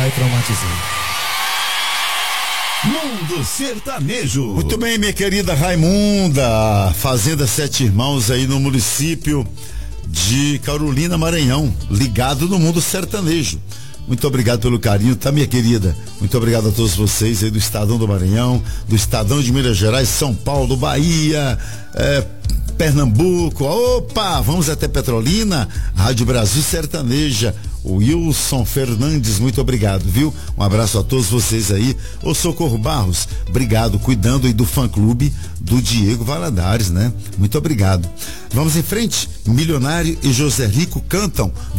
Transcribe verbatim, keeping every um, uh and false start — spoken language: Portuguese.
lá e traumatizei. Mundo Sertanejo. Muito bem, minha querida Raimunda, Fazenda Sete Irmãos aí no município de Carolina, Maranhão, ligado no Mundo Sertanejo. Muito obrigado pelo carinho, tá, minha querida? Muito obrigado a todos vocês aí do Estadão do Maranhão, do Estadão de Minas Gerais, São Paulo, Bahia, é, Pernambuco. Opa, vamos até Petrolina, Rádio Brasil Sertaneja. O Wilson Fernandes, muito obrigado, viu? Um abraço a todos vocês aí. O Socorro Barros, obrigado, cuidando aí do fã-clube do Diego Valadares, né? Muito obrigado. Vamos em frente. Milionário e José Rico cantam